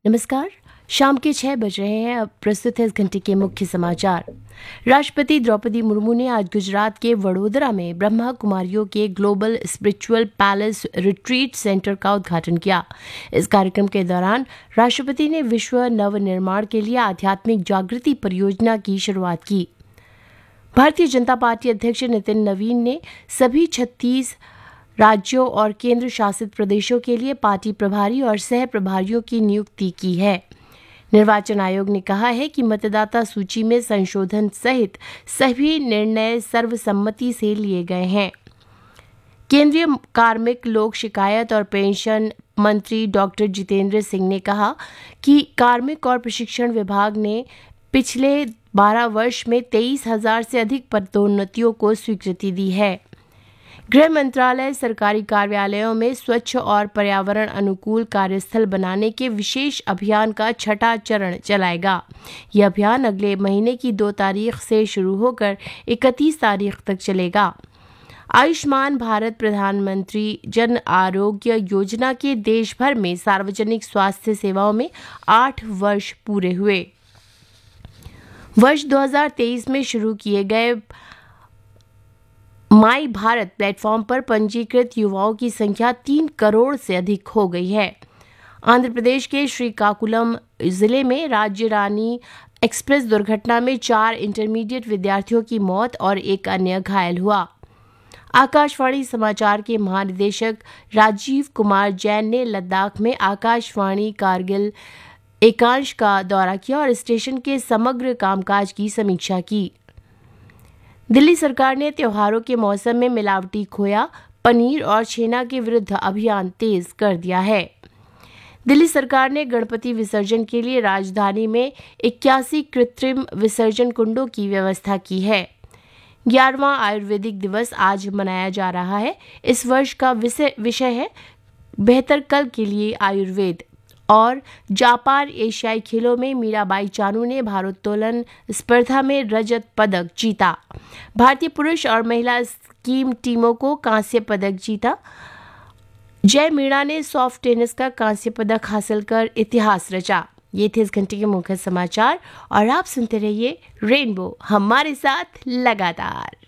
नमस्कार। शाम के 6 बज रहे हैं। अब प्रस्तुत है इस घंटे के मुख्य समाचार। राष्ट्रपति द्रौपदी मुर्मू ने आज गुजरात के वडोदरा में ब्रह्मा कुमारियों के global spiritual palace retreat centre का उद्घाटन किया। इस कार्यक्रम के दौरान राष्ट्रपति ने विश्व नवनिर्माण के लिए आध्यात्मिक जागृति परियोजना की शुरुआत की। भारतीय जनता पार्टी अध्यक्ष नितिन नवीन ने सभी 36 राज्यों और केंद्र शासित प्रदेशों के लिए पार्टी प्रभारी और सह प्रभारियों की नियुक्ति की है। निर्वाचन आयोग ने कहा है कि मतदाता सूची में संशोधन सहित सभी निर्णय सर्वसम्मति से लिए गए हैं। केंद्रीय कार्मिक, लोक शिकायत और पेंशन मंत्री डॉक्टर जितेंद्र सिंह ने कहा कि कार्मिक और प्रशिक्षण विभाग ने पिछले 12 वर्ष में 23,000 से अधिक पदोन्नतियों को स्वीकृति दी है। गृह मंत्रालय सरकारी कार्यालयों में स्वच्छ और पर्यावरण अनुकूल कार्यस्थल बनाने के विशेष अभियान का 6वां चरण चलाएगा। यह अभियान अगले महीने की 2 तारीख से शुरू होकर 31 तारीख तक चलेगा। आयुष्मान भारत प्रधानमंत्री जन आरोग्य योजना के देश भर में सार्वजनिक स्वास्थ्य सेवाओं में 8 वर्ष पूरे हुए। वर्ष 2023 में शुरू किए गए माई भारत प्लेटफॉर्म पर पंजीकृत युवाओं की संख्या 3 करोड़ से अधिक हो गई है। आंध्र प्रदेश के श्रीकाकुलम जिले में राज्य रानी एक्सप्रेस दुर्घटना में 4 इंटरमीडिएट विद्यार्थियों की मौत और एक अन्य घायल हुआ। आकाशवाणी समाचार के महानिदेशक राजीव कुमार जैन ने लद्दाख में आकाशवाणी कारगिल एकांश का दौरा किया और स्टेशन के समग्र कामकाज की समीक्षा की। दिल्ली सरकार ने त्योहारों के मौसम में मिलावटी खोया, पनीर और छेना के विरुद्ध अभियान तेज कर दिया है। दिल्ली सरकार ने गणपति विसर्जन के लिए राजधानी में 81 कृत्रिम विसर्जन कुंडों की व्यवस्था की है। 11वां आयुर्वेदिक दिवस आज मनाया जा रहा है। इस वर्ष का विषय है बेहतर कल के लिए आयुर्वेद। और जापान एशियाई खेलों में मीराबाई चानू ने भारोत्तोलन स्पर्धा में रजत पदक जीता। भारतीय पुरुष और महिला स्कीम टीमों को कांस्य पदक जीता। जय मीणा ने सॉफ्ट टेनिस का कांस्य पदक हासिल कर इतिहास रचा। ये थे इस घंटे के मुख्य समाचार और आप सुनते रहिए रेनबो, हमारे साथ लगातार।